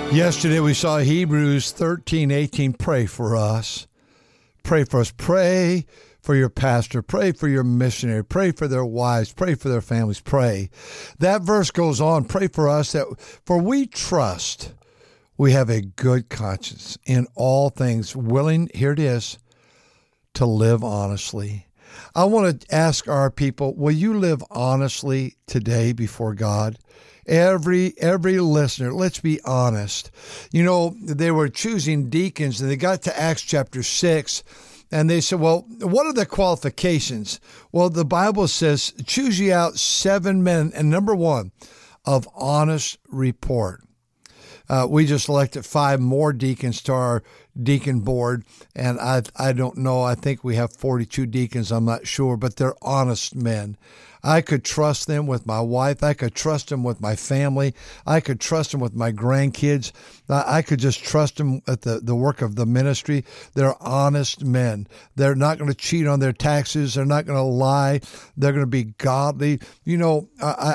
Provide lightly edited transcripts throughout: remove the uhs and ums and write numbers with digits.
Yesterday we saw Hebrews 13:18. Pray for us. Pray for us. Pray for your pastor. Pray for your missionary. Pray for their wives. Pray for their families. Pray. That verse goes on. Pray for us, that for we trust we have a good conscience in all things, willing, here it is, to live honestly. I want to ask our people, will you live honestly today before God? Every listener, let's be honest. You know, they were choosing deacons, and they got to Acts chapter 6, and they said, well, what are the qualifications? Well, the Bible says, choose ye out 7 men, and number 1, of honest report. We just elected 5 more deacons to our deacon board, and I don't know. I think we have 42 deacons. I'm not sure, but they're honest men. I could trust them with my wife. I could trust them with my family. I could trust them with my grandkids. I could just trust them at the work of the ministry. They're honest men. They're not going to cheat on their taxes. They're not going to lie. They're going to be godly. You know,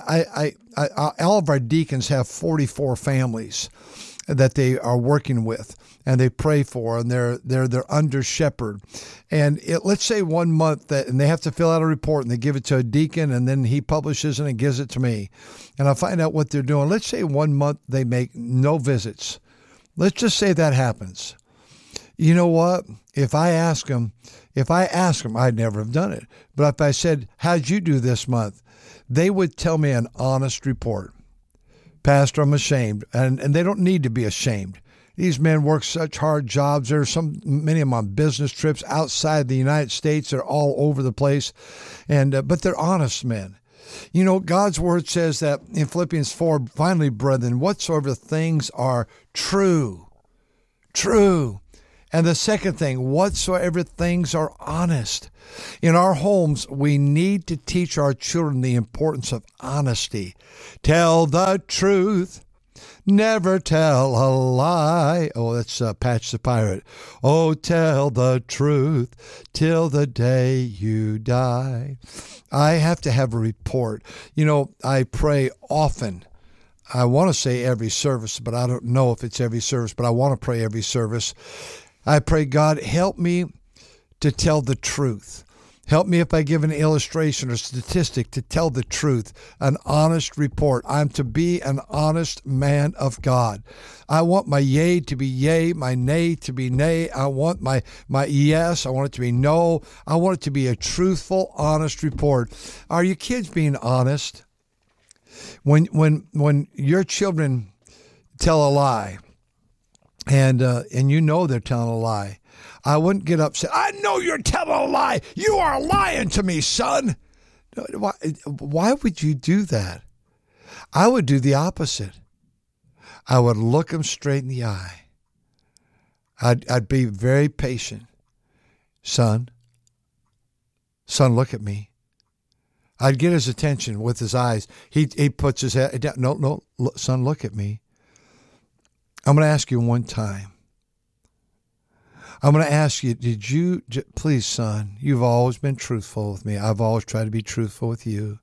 all of our deacons have 44 families that they are working with, and they pray for, and they're under shepherd. And let's say 1 month and they have to fill out a report, and they give it to a deacon, and then he publishes it and gives it to me, and I find out what they're doing. Let's say 1 month they make no visits. Let's just say that happens. You know what? If I ask them, I'd never have done it. But if I said, how'd you do this month? They would tell me an honest report. Pastor, I'm ashamed. And they don't need to be ashamed. These men work such hard jobs. There's many of them on business trips outside the United States. They're all over the place. But they're honest men. You know, God's word says that in Philippians 4, finally, brethren, whatsoever things are true. And the second thing, whatsoever things are honest. In our homes, we need to teach our children the importance of honesty. Tell the truth. Never tell a lie. Oh, that's Patch the Pirate. Oh, tell the truth till the day you die. I have to have a report. You know, I pray often. I want to say every service, but I don't know if it's every service, but I want to pray every service. I pray, God, help me to tell the truth. Help me if I give an illustration or statistic to tell the truth, an honest report. I'm to be an honest man of God. I want my yea to be yea, my nay to be nay. I want my yes, I want it to be no. I want it to be a truthful, honest report. Are your kids being honest? When your children tell a lie, and you know they're telling a lie, I wouldn't get upset. I know you're telling a lie. You are lying to me, son. Why would you do that? I would do the opposite. I would look them straight in the eye. I'd be very patient. Son, look at me. I'd get his attention with his eyes. He puts his head down. No, son, look at me. I'm going to ask you one time. I'm going to ask you, please, son, you've always been truthful with me. I've always tried to be truthful with you.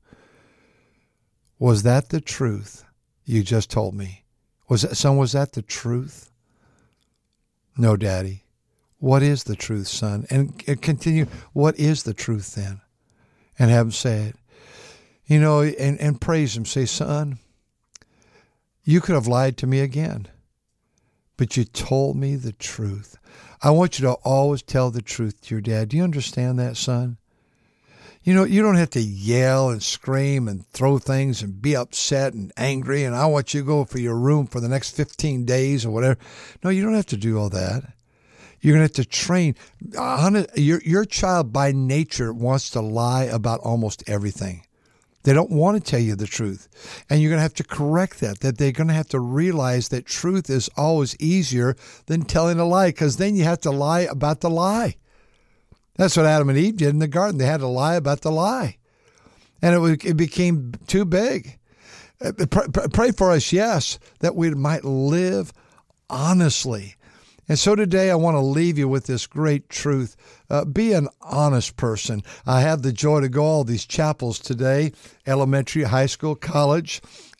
Was that the truth you just told me? Was that the truth? No, Daddy. What is the truth, son? And continue, what is the truth then? And have him say it. You know, and praise him. Say, son, you could have lied to me again, but you told me the truth. I want you to always tell the truth to your dad. Do you understand that, son? You know, you don't have to yell and scream and throw things and be upset and angry, and I want you to go for your room for the next 15 days or whatever. No, you don't have to do all that. You're going to have to train. Your child by nature wants to lie about almost everything. They don't want to tell you the truth. And you're going to have to correct that they're going to have to realize that truth is always easier than telling a lie, because then you have to lie about the lie. That's what Adam and Eve did in the garden. They had to lie about the lie. And it became too big. Pray for us, yes, that we might live honestly. And so today I want to leave you with this great truth. Be an honest person. I have the joy to go all these chapels today, elementary, high school, college,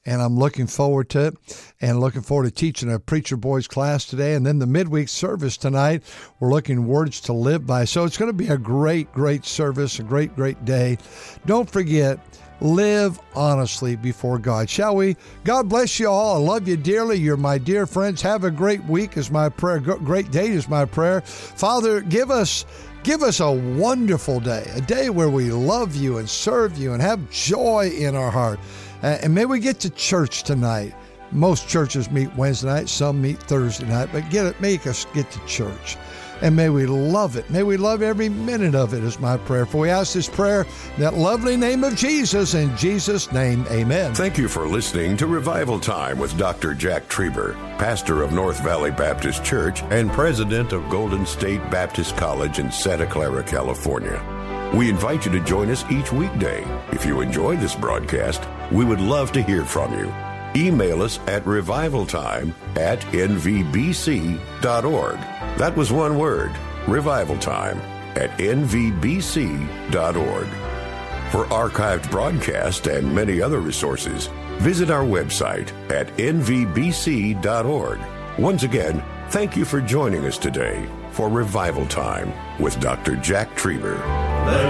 and I'm looking forward to it, and looking forward to teaching a Preacher Boys class today. And then the midweek service tonight, we're looking words to live by. So it's going to be a great, great service, a great, great day. Don't forget, live honestly before God. Shall we? God bless you all. I love you dearly. You're my dear friends. Have a great week is my prayer. Great day is my prayer. Father, give us a wonderful day, a day where we love you and serve you and have joy in our heart. And may we get to church tonight. Most churches meet Wednesday night, some meet Thursday night, but make us get to church. And may we love it. May we love every minute of it is my prayer. For we ask this prayer in that lovely name of Jesus. In Jesus' name, amen. Thank you for listening to Revival Time with Dr. Jack Trieber, pastor of North Valley Baptist Church and president of Golden State Baptist College in Santa Clara, California. We invite you to join us each weekday. If you enjoy this broadcast, we would love to hear from you. Email us at revivaltime@nvbc.org. That was one word, revivaltime@nvbc.org. For archived broadcasts and many other resources, visit our website at nvbc.org. Once again, thank you for joining us today for Revival Time with Dr. Jack Trieber.